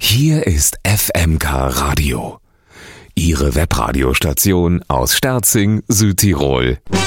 Hier ist FMK Radio, Ihre Webradiostation aus Sterzing, Südtirol.